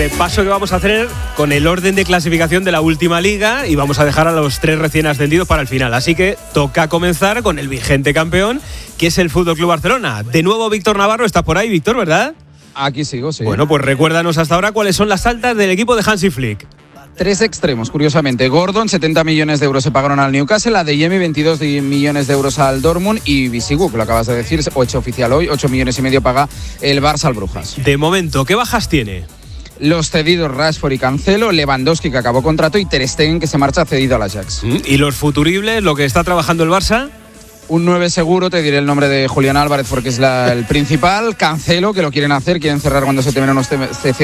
Repaso que vamos a hacer con el orden de clasificación de la última liga y vamos a dejar a los 3 recién ascendidos para el final. Así que toca comenzar con el vigente campeón, que es el FC Barcelona. De nuevo Víctor Navarro, está por ahí, Víctor, ¿verdad? Aquí sigo, sí. Bueno, pues recuérdanos hasta ahora cuáles son las altas del equipo de Hansi Flick. 3 extremos, curiosamente. Gordon, 70 millones de euros se pagaron al Newcastle, Adeyemi, 22 millones de euros al Dortmund y Bisigu, que lo acabas de decir, 8 oficial hoy, 8 millones y medio paga el Barça al Brujas. De momento, ¿qué bajas tiene? Los cedidos Rashford y Cancelo, Lewandowski, que acabó contrato, y Ter Stegen, que se marcha cedido al Ajax. ¿Y los futuribles, lo que está trabajando el Barça? Un 9 seguro, te diré el nombre de Julián Álvarez porque es el principal. Cancelo, que lo quieren hacer, quieren cerrar cuando se terminen unos